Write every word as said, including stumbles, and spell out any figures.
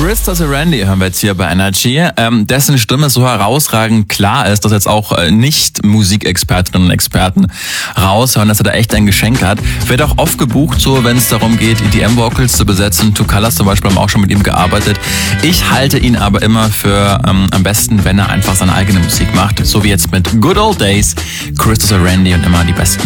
Christopher Randy hören wir jetzt hier bei Energy, ähm, dessen Stimme so herausragend klar ist, dass jetzt auch äh, nicht Musikexpertinnen und Experten raushören, dass er da echt ein Geschenk hat. Wird auch oft gebucht, so wenn es darum geht, E D M-Vocals zu besetzen. Two Colors zum Beispiel haben auch schon mit ihm gearbeitet. Ich halte ihn aber immer für ähm, am besten, wenn er einfach seine eigene Musik macht, so wie jetzt mit Good Old Days, Christopher Randy und immer die besten